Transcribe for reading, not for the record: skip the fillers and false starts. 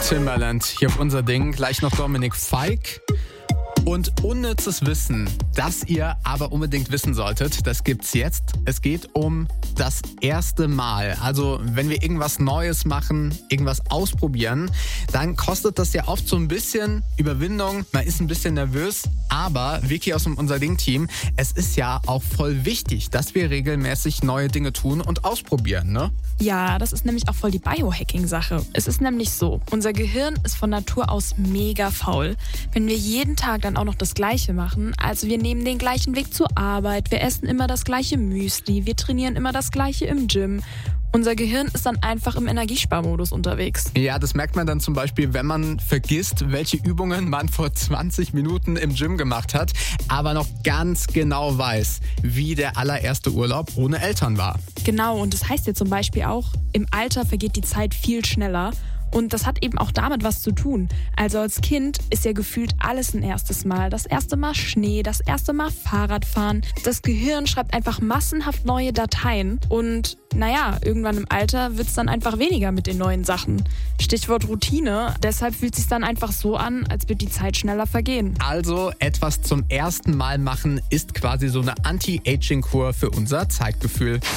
Timbaland hier auf unser Ding. Gleich noch Dominik Fike. Und unnützes Wissen, das ihr aber unbedingt wissen solltet, das gibt's jetzt. Es geht um das erste Mal. Also wenn wir irgendwas Neues machen, irgendwas ausprobieren, dann kostet das ja oft so ein bisschen Überwindung. Man ist ein bisschen nervös, aber Vicky aus unser Ding-Team, es ist ja auch voll wichtig, dass wir regelmäßig neue Dinge tun und ausprobieren, ne? Ja, das ist nämlich auch voll die Biohacking-Sache. Es ist nämlich so, unser Gehirn ist von Natur aus mega faul. Wenn wir jeden Tag dann auch noch das Gleiche machen, also wir nehmen den gleichen Weg zur Arbeit, wir essen immer das gleiche Müsli, wir trainieren immer das Gleiche im Gym. Unser Gehirn ist dann einfach im Energiesparmodus unterwegs. Ja, das merkt man dann zum Beispiel, wenn man vergisst, welche Übungen man vor 20 Minuten im Gym gemacht hat, aber noch ganz genau weiß, wie der allererste Urlaub ohne Eltern war. Genau, und das heißt ja zum Beispiel auch, im Alter vergeht die Zeit viel schneller. Und das hat eben auch damit was zu tun. Also als Kind ist ja gefühlt alles ein erstes Mal. Das erste Mal Schnee, das erste Mal Fahrradfahren. Das Gehirn schreibt einfach massenhaft neue Dateien. Und naja, irgendwann im Alter wird es dann einfach weniger mit den neuen Sachen. Stichwort Routine. Deshalb fühlt es sich dann einfach so an, als würde die Zeit schneller vergehen. Also etwas zum ersten Mal machen ist quasi so eine Anti-Aging-Kur für unser Zeitgefühl.